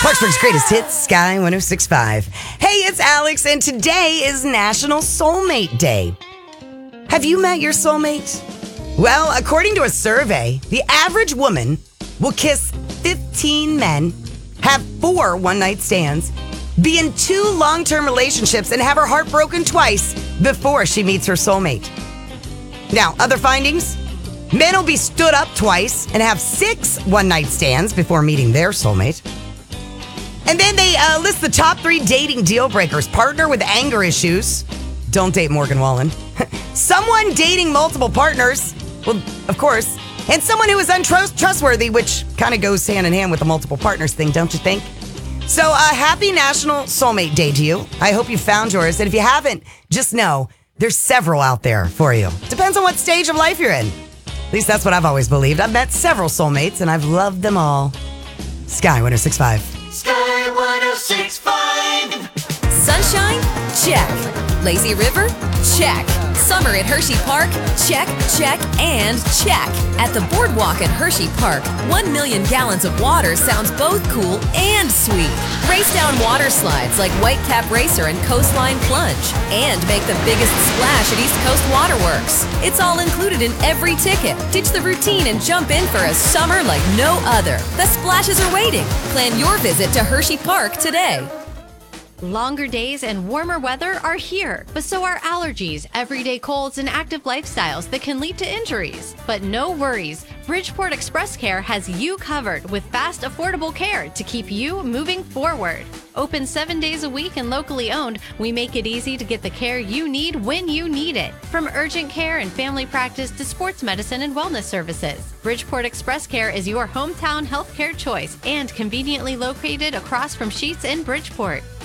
Clarksburg's greatest hits, Sky 106.5. Hey, it's Alex, and today is National Soulmate Day. Have you met your soulmate? Well, according to a survey, the average woman will kiss 15 men, have 4 one-night stands, be in 2 long-term relationships, and have her heart broken twice before she meets her soulmate. Now, other findings? Men will be stood up twice and have 6 one-night stands before meeting their soulmate. And then they list the top 3 dating deal breakers. Partner with anger issues. Don't date Morgan Wallen. Someone dating multiple partners. Well, of course. And someone who is untrustworthy, which kind of goes hand in hand with the multiple partners thing, don't you think? So, happy National Soulmate Day to you. I hope you found yours. And if you haven't, just know there's several out there for you. Depends on what stage of life you're in. At least that's what I've always believed. I've met several soulmates, and I've loved them all. Sky 106.5. Sky 106.5. Sunshine? Check. Lazy River? Check. Summer at Hershey Park? Check, check, and check. At the Boardwalk at Hershey Park, 1 million gallons of water sounds both cool and sweet. Race down water slides like Whitecap Racer and Coastline Plunge. And make the biggest splash at East Coast Waterworks. It's all included in every ticket. Ditch the routine and jump in for a summer like no other. The splashes are waiting. Plan your visit to Hershey Park today. Longer days and warmer weather are here, but so are allergies, everyday colds, and active lifestyles that can lead to injuries. But no worries, Bridgeport Express Care has you covered with fast, affordable care to keep you moving forward. Open 7 days a week and locally owned, we make it easy to get the care you need when you need it. From urgent care and family practice to sports medicine and wellness services, Bridgeport Express Care is your hometown healthcare choice and conveniently located across from Sheetz in Bridgeport.